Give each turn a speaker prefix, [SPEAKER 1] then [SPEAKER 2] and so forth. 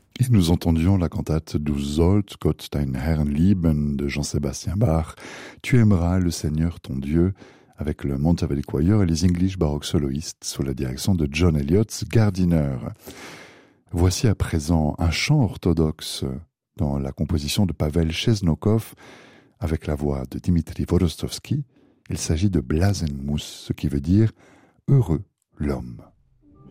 [SPEAKER 1] Et nous entendions la cantate Du sollt Gott dein Herrn lieben de Jean-Sébastien Bach. Tu aimeras le Seigneur ton Dieu, avec le Monteverdi Choir et les English Baroque Soloists sous la direction de John Eliot Gardiner. Voici à présent un chant orthodoxe dans la composition de Pavel Chesnokov avec la voix de Dimitri Vorostovski. Il s'agit de Blasenmus, ce qui veut dire heureux l'homme.